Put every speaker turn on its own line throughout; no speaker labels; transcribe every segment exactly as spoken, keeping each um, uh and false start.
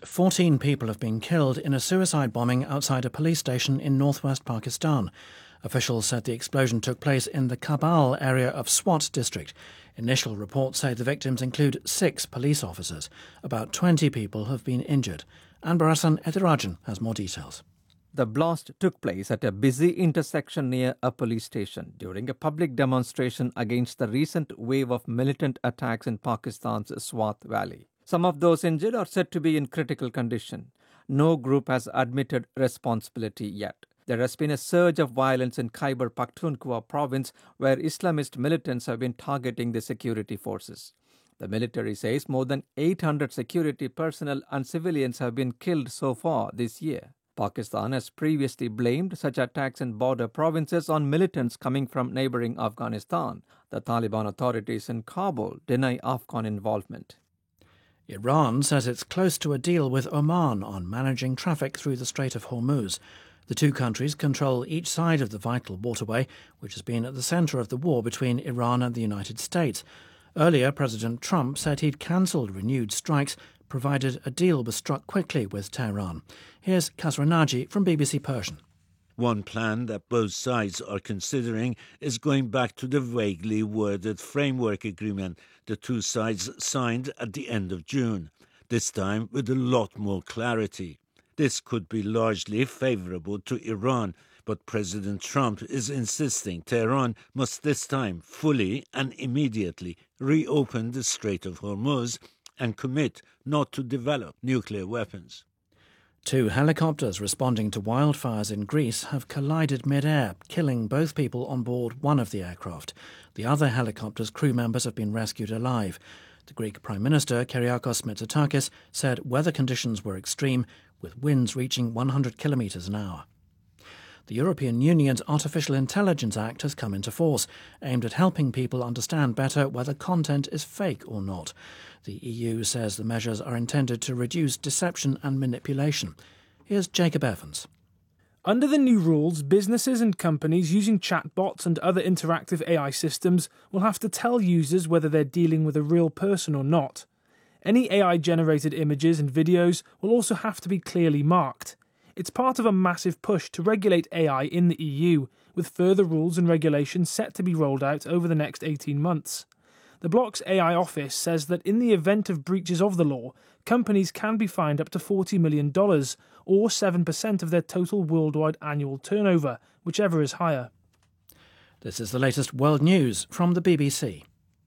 least fourteen people have been killed in a suicide bombing outside a police station in northwest Pakistan. Officials said the explosion took place in the Kabul area of Swat district. Initial reports say the victims include six police officers. About twenty people have been injured. Anbarasan Ethirajan has more details.
The blast took place at a busy intersection near a police station during a public demonstration against the recent wave of militant attacks in Pakistan's Swat Valley. Some of those injured are said to be in critical condition. No group has admitted responsibility yet. There has been a surge of violence in Khyber Pakhtunkhwa province, where Islamist militants have been targeting the security forces. The military says more than eight hundred security personnel and civilians have been killed so far this year. Pakistan has previously blamed such attacks in border provinces on militants coming from neighbouring Afghanistan. The Taliban authorities in Kabul deny Afghan involvement.
Iran says it's close to a deal with Oman on managing traffic through the Strait of Hormuz. The two countries control each side of the vital waterway, which has been at the centre of the war between Iran and the United States. Earlier, President Trump said he'd cancelled renewed strikes, provided a deal was struck quickly with Tehran. Here's Kasra Naji from B B C Persian.
One plan that both sides are considering is going back to the vaguely worded framework agreement the two sides signed at the end of June, this time with a lot more clarity. This could be largely favourable to Iran, but President Trump is insisting Tehran must this time fully and immediately reopen the Strait of Hormuz and commit not to develop nuclear weapons.
Two helicopters responding to wildfires in Greece have collided mid-air, killing both people on board one of the aircraft. The other helicopter's crew members have been rescued alive. The Greek Prime Minister, Kyriakos Mitsotakis, said weather conditions were extreme, with winds reaching one hundred kilometres an hour. The European Union's Artificial Intelligence Act has come into force, aimed at helping people understand better whether content is fake or not. The E U says the measures are intended to reduce deception and manipulation. Here's Jacob Evans.
Under the new rules, businesses and companies using chatbots and other interactive A I systems will have to tell users whether they're dealing with a real person or not. Any A I-generated images and videos will also have to be clearly marked. It's part of a massive push to regulate A I in the E U, with further rules and regulations set to be rolled out over the next eighteen months. The bloc's A I office says that in the event of breaches of the law, companies can be fined up to forty million dollars, or seven percent of their total worldwide annual turnover, whichever is higher.
This is the latest world news from the B B C.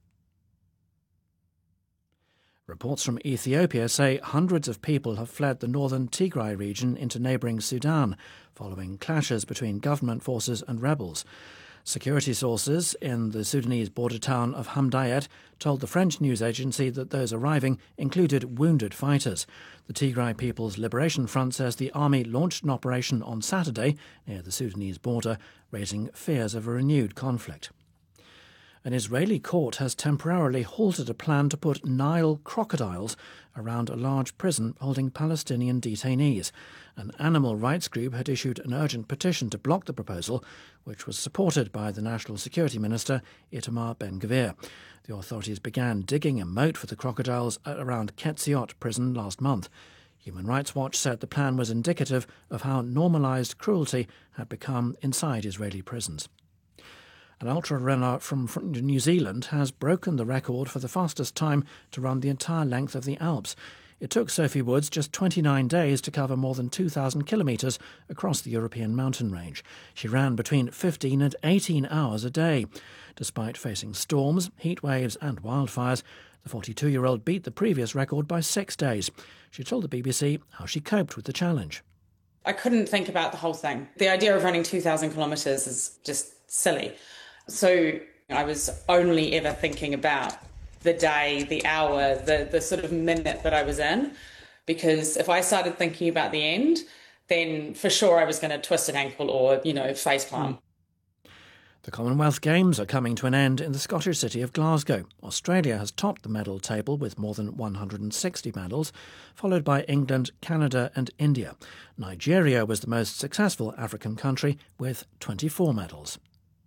Reports from Ethiopia say hundreds of people have fled the northern Tigray region into neighbouring Sudan, following clashes between government forces and rebels. Security sources in the Sudanese border town of Hamdayet told the French news agency that those arriving included wounded fighters. The Tigray People's Liberation Front says the army launched an operation on Saturday near the Sudanese border, raising fears of a renewed conflict. An Israeli court has temporarily halted a plan to put Nile crocodiles around a large prison holding Palestinian detainees. An animal rights group had issued an urgent petition to block the proposal, which was supported by the National Security Minister, Itamar Ben-Gvir. The authorities began digging a moat for the crocodiles at around Ketziot prison last month. Human Rights Watch said the plan was indicative of how normalised cruelty had become inside Israeli prisons. An ultra-runner from New Zealand has broken the record for the fastest time to run the entire length of the Alps. It took Sophie Woods just twenty-nine days to cover more than two thousand kilometres across the European mountain range. She ran between fifteen and eighteen hours a day. Despite facing storms, heat waves and wildfires, the forty-two-year-old beat the previous record by six days. She told the B B C how she coped with the challenge.
I couldn't think about the whole thing. The idea of running two thousand kilometres is just silly. So I was only ever thinking about the day, the hour, the, the sort of minute that I was in, because if I started thinking about the end, then for sure I was going to twist an ankle or, you know, facepalm.
The Commonwealth Games are coming to an end in the Scottish city of Glasgow. Australia has topped the medal table with more than one hundred sixty medals, followed by England, Canada and India. Nigeria was the most successful African country with twenty-four medals.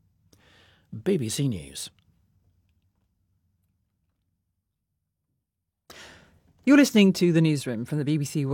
B B C News.
You're listening to The Newsroom from the B B C World.